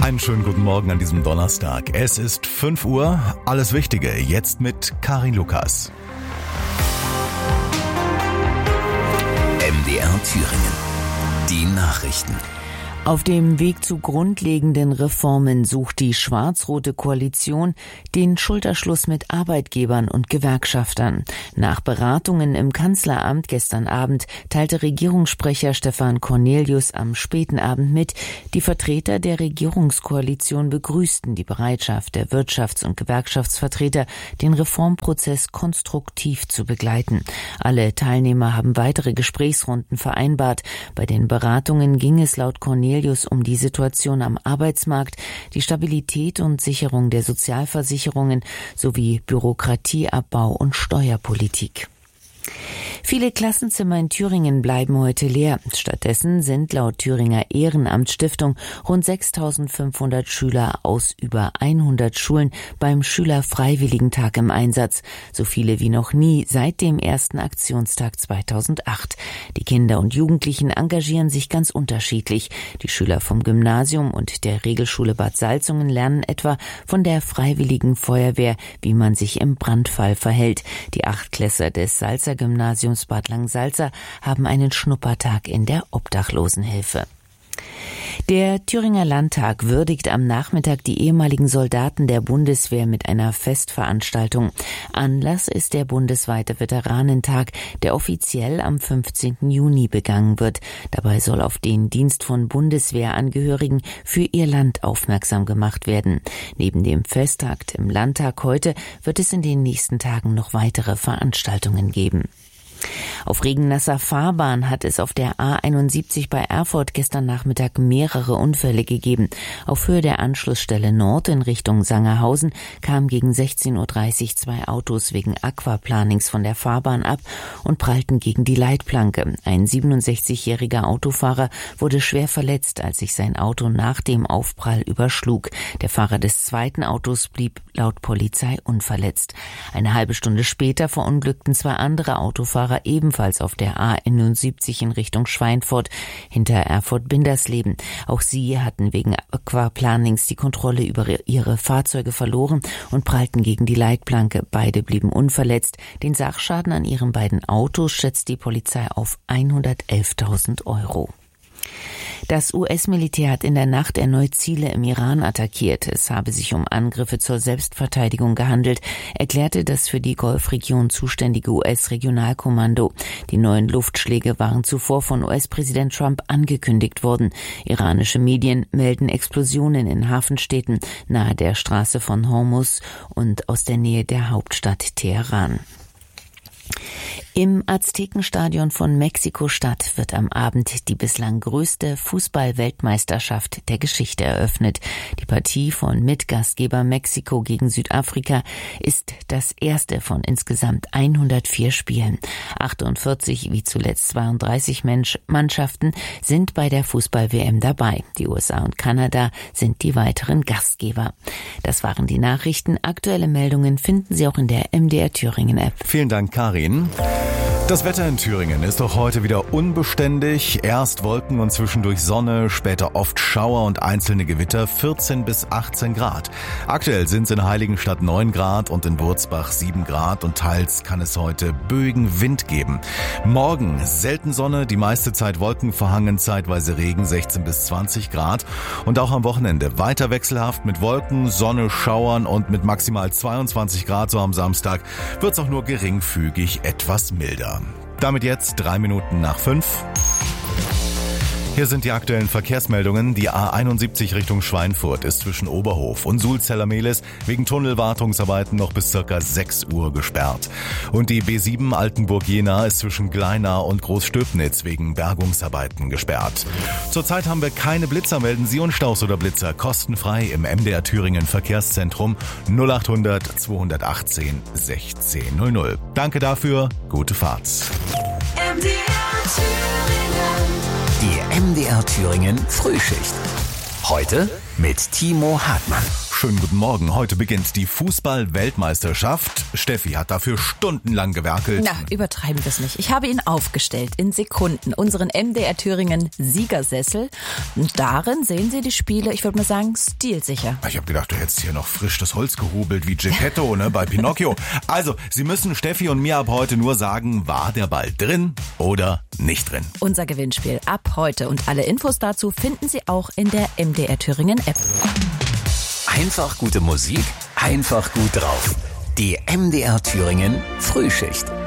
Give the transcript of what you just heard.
Einen schönen guten Morgen an diesem Donnerstag. Es ist 5 Uhr. Alles Wichtige jetzt mit Karin Lukas. MDR Thüringen. Die Nachrichten. Auf dem Weg zu grundlegenden Reformen sucht die schwarz-rote Koalition den Schulterschluss mit Arbeitgebern und Gewerkschaftern. Nach Beratungen im Kanzleramt gestern Abend teilte Regierungssprecher Stefan Cornelius am späten Abend mit, die Vertreter der Regierungskoalition begrüßten die Bereitschaft der Wirtschafts- und Gewerkschaftsvertreter, den Reformprozess konstruktiv zu begleiten. Alle Teilnehmer haben weitere Gesprächsrunden vereinbart. Bei den Beratungen ging es laut Cornelius um die Situation am Arbeitsmarkt, die Stabilität und Sicherung der Sozialversicherungen sowie Bürokratieabbau und Steuerpolitik. Viele Klassenzimmer in Thüringen bleiben heute leer. Stattdessen sind laut Thüringer Ehrenamtsstiftung rund 6.500 Schüler aus über 100 Schulen beim Schülerfreiwilligentag im Einsatz. So viele wie noch nie seit dem ersten Aktionstag 2008. Die Kinder und Jugendlichen engagieren sich ganz unterschiedlich. Die Schüler vom Gymnasium und der Regelschule Bad Salzungen lernen etwa von der Freiwilligen Feuerwehr, wie man sich im Brandfall verhält. Die Achtklässler des Salzer Gymnasiums Bad Langensalza haben einen Schnuppertag in der Obdachlosenhilfe. Der Thüringer Landtag würdigt am Nachmittag die ehemaligen Soldaten der Bundeswehr mit einer Festveranstaltung. Anlass ist der bundesweite Veteranentag, der offiziell am 15. Juni begangen wird. Dabei soll auf den Dienst von Bundeswehrangehörigen für ihr Land aufmerksam gemacht werden. Neben dem Festakt im Landtag heute wird es in den nächsten Tagen noch weitere Veranstaltungen geben. Auf regennasser Fahrbahn hat es auf der A71 bei Erfurt gestern Nachmittag mehrere Unfälle gegeben. Auf Höhe der Anschlussstelle Nord in Richtung Sangerhausen kamen gegen 16.30 Uhr 2 Autos wegen Aquaplanings von der Fahrbahn ab und prallten gegen die Leitplanke. Ein 67-jähriger Autofahrer wurde schwer verletzt, als sich sein Auto nach dem Aufprall überschlug. Der Fahrer des zweiten Autos blieb laut Polizei unverletzt. Eine halbe Stunde später verunglückten 2 andere Autofahrer ebenfalls auf der A71 in Richtung Schweinfurt hinter Erfurt-Bindersleben. Auch sie hatten wegen Aquaplanings die Kontrolle über ihre Fahrzeuge verloren und prallten gegen die Leitplanke. Beide blieben unverletzt. Den Sachschaden an ihren beiden Autos schätzt die Polizei auf 111.000 €. Das US-Militär hat in der Nacht erneut Ziele im Iran attackiert. Es habe sich um Angriffe zur Selbstverteidigung gehandelt, erklärte das für die Golfregion zuständige US-Regionalkommando. Die neuen Luftschläge waren zuvor von US-Präsident Trump angekündigt worden. Iranische Medien melden Explosionen in Hafenstädten nahe der Straße von Hormuz und aus der Nähe der Hauptstadt Teheran. Im Aztekenstadion von Mexiko-Stadt wird am Abend die bislang größte Fußball-Weltmeisterschaft der Geschichte eröffnet. Die Partie von Mitgastgeber Mexiko gegen Südafrika ist das erste von insgesamt 104 Spielen. 48, wie zuletzt 32 Mannschaften sind bei der Fußball-WM dabei. Die USA und Kanada sind die weiteren Gastgeber. Das waren die Nachrichten. Aktuelle Meldungen finden Sie auch in der MDR Thüringen App. Vielen Dank, Karin. Das Wetter in Thüringen ist auch heute wieder unbeständig. Erst Wolken und zwischendurch Sonne, später oft Schauer und einzelne Gewitter, 14 bis 18 Grad. Aktuell sind es in Heiligenstadt 9 Grad und in Wurzbach 7 Grad und teils kann es heute böigen Wind geben. Morgen selten Sonne, die meiste Zeit wolkenverhangen, zeitweise Regen, 16 bis 20 Grad. Und auch am Wochenende weiter wechselhaft mit Wolken, Sonne, Schauern und mit maximal 22 Grad so am Samstag wird es auch nur geringfügig etwas milder. Damit jetzt 3 Minuten nach 5. Hier sind die aktuellen Verkehrsmeldungen. Die A71 Richtung Schweinfurt ist zwischen Oberhof und Sulzeller-Mehlis wegen Tunnelwartungsarbeiten noch bis ca. 6 Uhr gesperrt. Und die B7 Altenburg-Jena ist zwischen Gleinau und Großstöbnitz wegen Bergungsarbeiten gesperrt. Zurzeit haben wir keine Blitzer. Melden Sie uns Staus oder Blitzer kostenfrei im MDR Thüringen Verkehrszentrum 0800 218 1600. Danke dafür, gute Fahrt. Die MDR Thüringen Frühschicht. Heute mit Timo Hartmann. Schönen guten Morgen. Heute beginnt die Fußball-Weltmeisterschaft. Steffi hat dafür stundenlang gewerkelt. Na, übertreiben wir es nicht. Ich habe ihn aufgestellt in Sekunden, unseren MDR Thüringen Siegersessel. Und darin sehen Sie die Spiele, ich würde mal sagen, stilsicher. Ich habe gedacht, du hättest hier noch frisch das Holz gehobelt wie Geppetto, bei Pinocchio. Also, Sie müssen Steffi und mir ab heute nur sagen, war der Ball drin oder nicht drin? Unser Gewinnspiel ab heute und alle Infos dazu finden Sie auch in der MDR Thüringen App. Einfach gute Musik, einfach gut drauf. Die MDR Thüringen Frühschicht.